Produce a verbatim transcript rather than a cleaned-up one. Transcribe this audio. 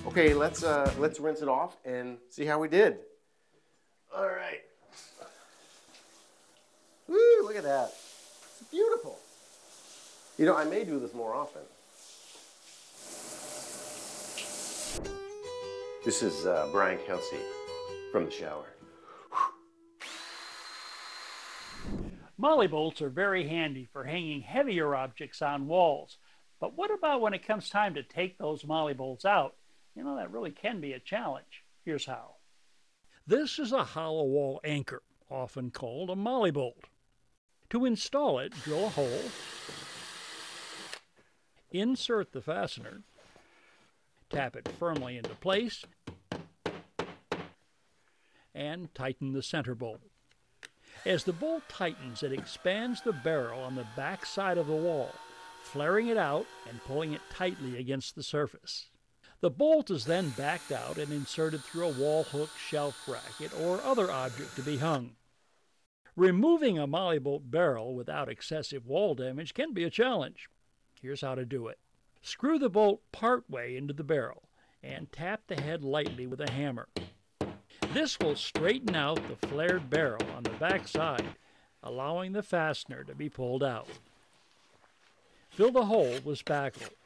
Okay, let's uh, let's rinse it off and see how we did. All right. Woo! Look at that. It's beautiful. You know, I may do this more often. This is uh, Brian Kelsey from the shower. Molly bolts are very handy for hanging heavier objects on walls. But what about when it comes time to take those molly bolts out? You know, that really can be a challenge. Here's how. This is a hollow wall anchor, often called a molly bolt. To install it, drill a hole, insert the fastener, tap it firmly into place, and tighten the center bolt. As the bolt tightens, it expands the barrel on the back side of the wall, flaring it out and pulling it tightly against the surface. The bolt is then backed out and inserted through a wall hook, shelf bracket, or other object to be hung. Removing a molly bolt barrel without excessive wall damage can be a challenge. Here's how to do it. Screw the bolt partway into the barrel and tap the head lightly with a hammer. This will straighten out the flared barrel on the back side, allowing the fastener to be pulled out. Fill the hole with spackle